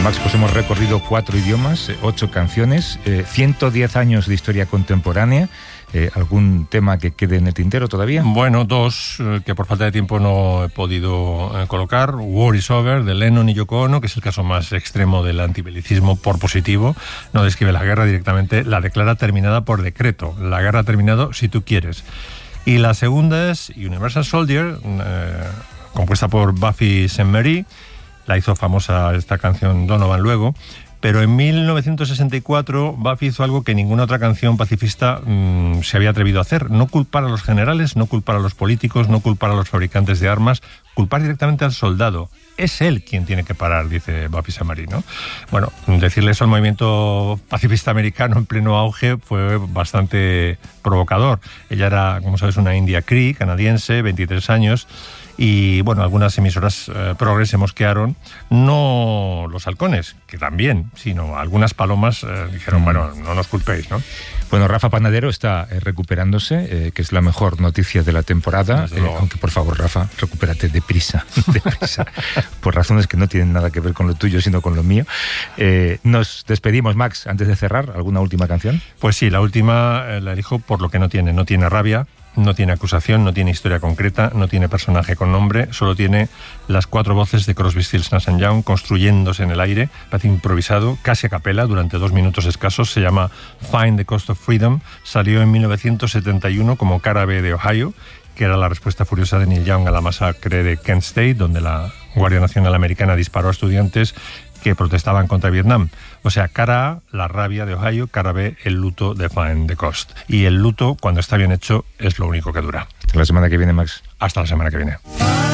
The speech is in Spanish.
Max, pues hemos recorrido 4 idiomas, 8 canciones, 110 años de historia contemporánea. ¿Algún tema que quede en el tintero todavía? Bueno, 2 que por falta de tiempo no he podido colocar. War is Over, de Lennon y Yoko Ono, que es el caso más extremo del antibelicismo por positivo. No describe la guerra directamente, la declara terminada por decreto. La guerra ha terminado si tú quieres. Y la segunda es Universal Soldier, compuesta por Buffy Sainte-Marie. La hizo famosa esta canción Donovan luego. Pero en 1964 Buffy hizo algo que ninguna otra canción pacifista se había atrevido a hacer. No culpar a los generales, no culpar a los políticos, no culpar a los fabricantes de armas, culpar directamente al soldado. Es él quien tiene que parar, dice Buffy Sainte-Marie, ¿no? Bueno, decirle eso al movimiento pacifista americano en pleno auge fue bastante provocador. Ella era, como sabes, una India Cree, canadiense, 23 años, y bueno, algunas emisoras progres se mosquearon, no los halcones, que también, sino algunas palomas dijeron, bueno, no nos culpéis, ¿no? Bueno, Rafa Panadero está recuperándose, que es la mejor noticia de la temporada, aunque por favor, Rafa, recupérate deprisa, por razones que no tienen nada que ver con lo tuyo, sino con lo mío. Nos despedimos, Max, antes de cerrar, ¿alguna última canción? Pues sí, la última la elijo por lo que no tiene rabia, no tiene acusación, no tiene historia concreta, no tiene personaje con nombre, solo tiene las 4 voces de Crosby, Stills, Nash & Young construyéndose en el aire, parece improvisado, casi a capela, durante 2 minutos escasos. Se llama Find the Cost of Freedom, salió en 1971 como cara B de Ohio, que era la respuesta furiosa de Neil Young a la masacre de Kent State, donde la Guardia Nacional Americana disparó a estudiantes que protestaban contra Vietnam. O sea, cara A, la rabia de Ohio, cara B, el luto de Find the Cost. Y el luto, cuando está bien hecho, es lo único que dura. Hasta la semana que viene, Max. Hasta la semana que viene.